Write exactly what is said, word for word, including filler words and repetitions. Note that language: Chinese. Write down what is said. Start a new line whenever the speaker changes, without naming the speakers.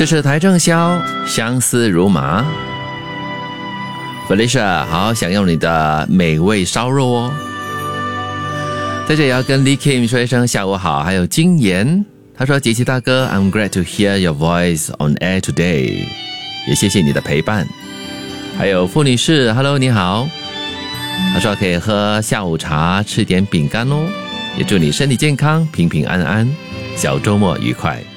这是台正宵，相思如麻。Felicia 好好享用你的美味烧肉哦。在这也要跟 Lee Kim 说一声下午好，还有金妍，他说杰奇大哥 I'm glad to hear your voice on air today， 也谢谢你的陪伴。还有傅女士 Hello 你好，他说可以喝下午茶吃点饼干哦，也祝你身体健康平平安安，小周末愉快。